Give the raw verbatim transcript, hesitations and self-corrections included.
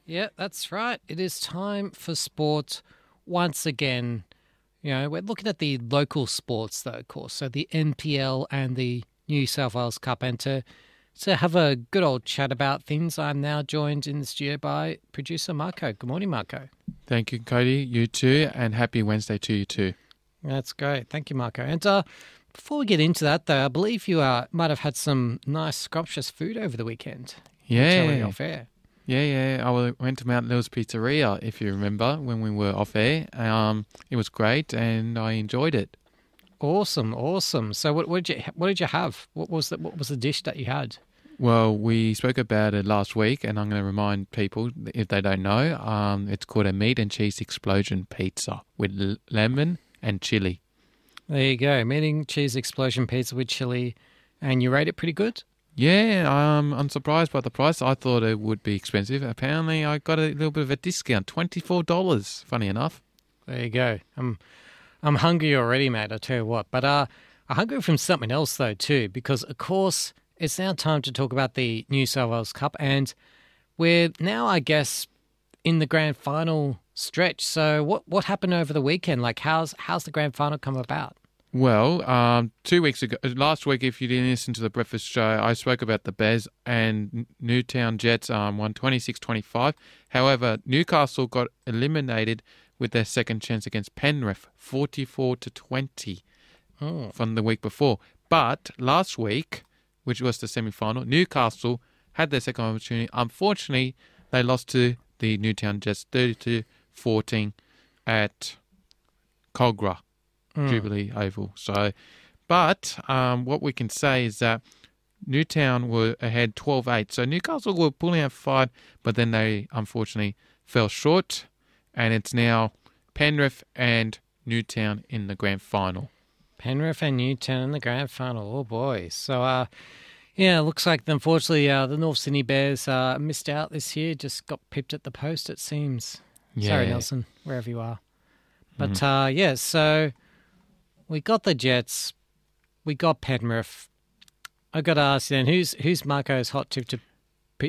Yeah, that's right. It is time for sport once again. You know, we're looking at the local sports, though, of course. So the N P L and the New South Wales Cup. And to, to have a good old chat about things, I'm now joined in the studio by producer Marco. Good morning, Marco. Thank you, Cody. You too. And happy Wednesday to you too. That's great. Thank you, Marco. And uh, before we get into that, though, I believe you uh, might have had some nice, scrumptious food over the weekend. Yeah. Off air. Yeah, yeah. I went to Mount Lewis Pizzeria, if you remember, when we were off air. Um, it was great, and I enjoyed it. Awesome, awesome. So, what, what did you what did you have? What was the what was the dish that you had? Well, we spoke about it last week, and I'm going to remind people, if they don't know, um, it's called a meat and cheese explosion pizza with l- lemon and chili. There you go, meat and cheese explosion pizza with chili, and you rate it pretty good. Yeah, um, I'm surprised by the price. I thought it would be expensive. Apparently, I got a little bit of a discount, twenty-four dollars, funny enough. There you go. I'm, I'm hungry already, mate, I tell you what. But uh, I'm hungry from something else, though, too, because, of course, it's now time to talk about the New South Wales Cup, and we're now, I guess, in the grand final stretch. So what, what happened over the weekend? Like, how's how's the grand final come about? Well, um, two weeks ago, last week, if you didn't listen to the breakfast show, I spoke about the Bears and Newtown Jets um, won twenty-six twenty-five. However, Newcastle got eliminated with their second chance against Penrith, forty-four to twenty Oh. from the week before. But last week, which was the semi-final, Newcastle had their second opportunity. Unfortunately, they lost to the Newtown Jets thirty-two fourteen at Kogarah. Mm. Jubilee Oval. So, but um, what we can say is that Newtown were ahead twelve eight. So Newcastle were pulling out five, but then they unfortunately fell short, and it's now Penrith and Newtown in the grand final. Penrith and Newtown in the grand final. Oh, boy. So, uh, yeah, it looks like, unfortunately, uh, the North Sydney Bears uh, missed out this year, just got pipped at the post, it seems. Yeah. Sorry, Nelson, wherever you are. But, Mm-hmm. uh, yeah, so we got the Jets, we got Penrith. I got to ask you then, who's, who's Marco's hot tip to